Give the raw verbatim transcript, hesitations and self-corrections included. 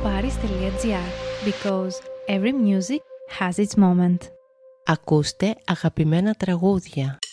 paris.gr because every music has its moment. Ακούστε αγαπημένα τραγούδια.